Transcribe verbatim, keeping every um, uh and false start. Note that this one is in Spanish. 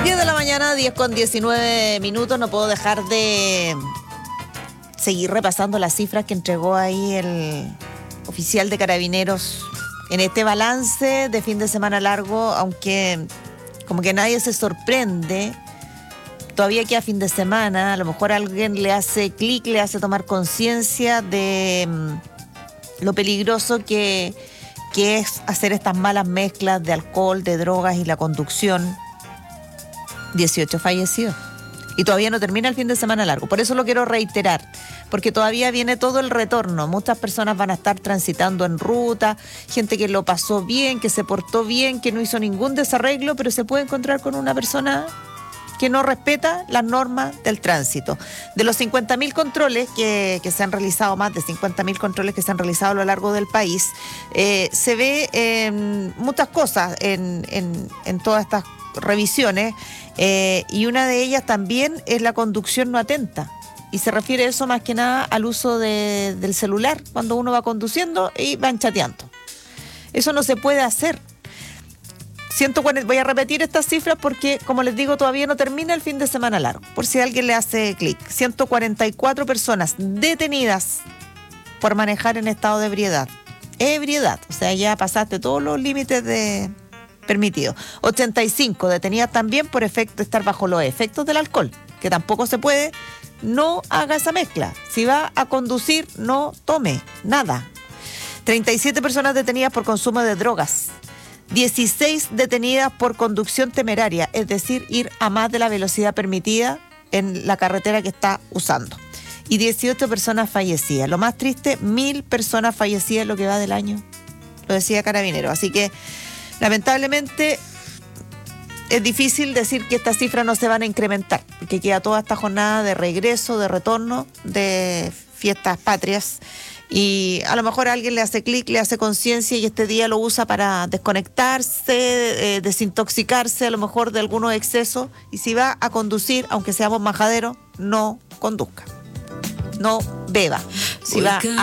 diez de la mañana, diez con diecinueve minutos. No puedo dejar de seguir repasando las cifras que entregó ahí el oficial de Carabineros en este balance de fin de semana largo, aunque como que nadie se sorprende. Todavía queda fin de semana, a lo mejor a alguien le hace clic, le hace tomar conciencia de mm, lo peligroso que, que es hacer estas malas mezclas de alcohol, de drogas y la conducción. dieciocho fallecidos. Y todavía no termina el fin de semana largo. Por eso lo quiero reiterar, porque todavía viene todo el retorno. Muchas personas van a estar transitando en ruta, gente que lo pasó bien, que se portó bien, que no hizo ningún desarreglo, pero se puede encontrar con una persona que no respeta las normas del tránsito. De los cincuenta mil controles que, que se han realizado, más de cincuenta mil controles que se han realizado a lo largo del país, eh, se ve eh, muchas cosas en, en, en todas estas revisiones, eh, y una de ellas también es la conducción no atenta. Y se refiere eso más que nada al uso de, del celular cuando uno va conduciendo y van chateando. Eso no se puede hacer. ciento cuarenta, voy a repetir estas cifras porque, como les digo, todavía no termina el fin de semana largo, por si alguien le hace clic. ciento cuarenta y cuatro personas detenidas por manejar en estado de ebriedad. Ebriedad, o sea, ya pasaste todos los límites de permitidos. ochenta y cinco detenidas también por efecto de estar bajo los efectos del alcohol, que tampoco se puede. No haga esa mezcla. Si va a conducir, no tome nada. treinta y siete personas detenidas por consumo de drogas. dieciséis detenidas por conducción temeraria, es decir, ir a más de la velocidad permitida en la carretera que está usando. Y dieciocho personas fallecidas. Lo más triste, mil personas fallecidas en lo que va del año. Lo decía Carabineros. Así que, lamentablemente, es difícil decir que estas cifras no se van a incrementar, porque queda toda esta jornada de regreso, de retorno, de fiestas patrias. Y a lo mejor a alguien le hace clic, le hace conciencia y este día lo usa para desconectarse, eh, desintoxicarse a lo mejor de algunos excesos. Y si va a conducir, aunque seamos majaderos, no conduzca, no beba. Si va a